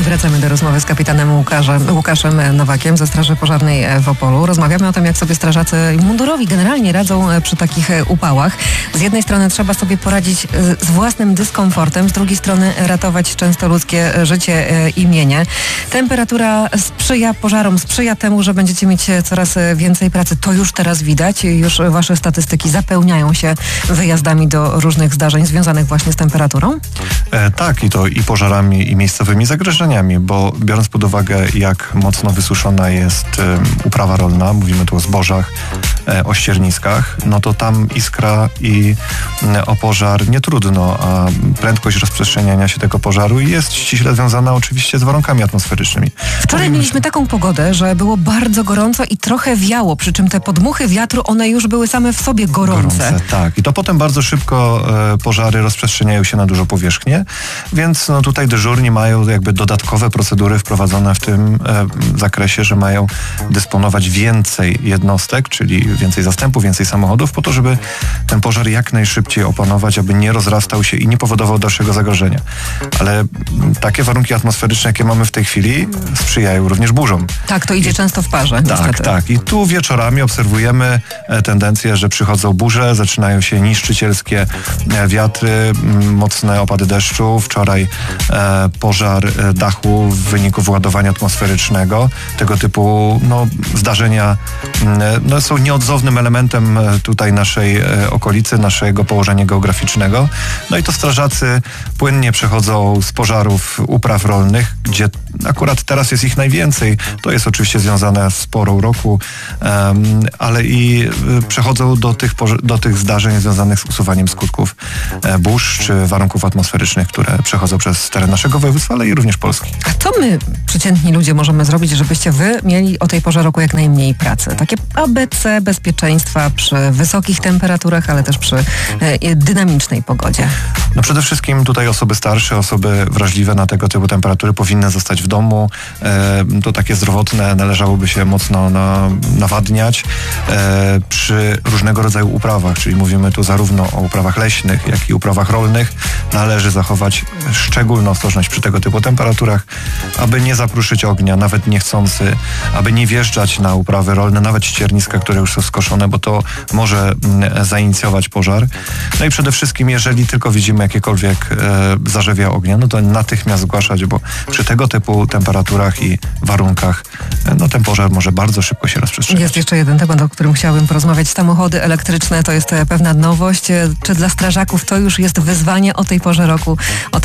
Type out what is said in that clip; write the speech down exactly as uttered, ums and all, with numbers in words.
Wracamy do rozmowy z kapitanem Łukaszem, Łukaszem Nowakiem ze Straży Pożarnej w Opolu. Rozmawiamy o tym, jak sobie strażacy mundurowi generalnie radzą przy takich upałach. Z jednej strony trzeba sobie poradzić z własnym dyskomfortem, z drugiej strony ratować często ludzkie życie i mienie. Temperatura sprzyja pożarom, sprzyja temu, że będziecie mieć coraz więcej pracy. To już teraz widać. Już wasze statystyki zapełniają się wyjazdami do różnych zdarzeń związanych właśnie z temperaturą? E, tak, i to i pożarami, i miejscowymi zagrożeniami, bo biorąc pod uwagę, jak mocno wysuszona jest e, uprawa rolna, mówimy tu o zbożach, e, o ścierniskach, no to tam iskra i e, o pożar nie trudno, a prędkość rozprzestrzeniania się tego pożaru jest ściśle związana oczywiście z warunkami atmosferycznymi. Wczoraj Powiem, mieliśmy taką pogodę, że było bardzo gorąco i trochę wiało, przy czym te podmuchy wiatru, one już były same w sobie gorące. gorące tak, i to potem bardzo szybko e, pożary rozprzestrzeniają się na dużą powierzchnię, więc no, tutaj dyżurni mają jakby dodatkowe procedury wprowadzone w tym e, zakresie, że mają dysponować więcej jednostek, czyli więcej zastępów, więcej samochodów, po to, żeby ten pożar jak najszybciej opanować, aby nie rozrastał się i nie powodował dalszego zagrożenia. Ale takie warunki atmosferyczne, jakie mamy w tej chwili, sprzyjają również burzom. Tak, to idzie I, często w parze. Tak, niestety. tak. I tu wieczorami obserwujemy e, tendencję, że przychodzą burze, zaczynają się niszczycielskie e, wiatry, m, mocne opady deszczu. Wczoraj e, pożar e, dachu w wyniku wyładowania atmosferycznego. Tego typu no, zdarzenia m, no, są nieodzownym elementem e, tutaj naszej e, okolicy, naszego położenia geograficznego. No i to strażacy płynnie przechodzą z pożarów upraw rolnych, gdzie akurat teraz jest ich najwięcej. To jest oczywiście związane z porą roku, um, ale i y, przechodzą do tych, do tych zdarzeń związanych z usuwaniem skutków e, burz czy warunków atmosferycznych, które przechodzą przez teren naszego województwa, ale i również Polski. A co my, przeciętni ludzie, możemy zrobić, żebyście wy mieli o tej porze roku jak najmniej pracy? Takie A B C bezpieczeństwa przy wysokich temperaturach, ale też przy e, dynamicznej pogodzie. No przede wszystkim tutaj osoby starsze, osoby wrażliwe na tego typu temperatury powinny zostać w domu. E, to takie zdrowotne należałoby się mocno na, nawadniać e, przy różnego rodzaju uprawach, czyli mówimy tu zarówno o uprawach leśnych, jak i uprawach rolnych. Należy zachować szczególną ostrożność przy tego typu temperaturach, aby nie zapruszyć ognia, nawet niechcący, aby nie wjeżdżać na uprawy rolne, nawet ścierniska, które już są skoszone, bo to może mm, zainicjować pożar. No i przede wszystkim, jeżeli tylko widzimy jakiekolwiek e, zarzewia ognia, no to natychmiast zgłaszać, bo przy tego typu temperaturach i warunkach e, no ten pożar może bardzo szybko się rozprzestrzeniać. Jest jeszcze jeden temat, o którym chciałabym porozmawiać. Samochody elektryczne to jest pewna nowość. Czy dla strażaków to już jest wyzwanie o tej porze roku? O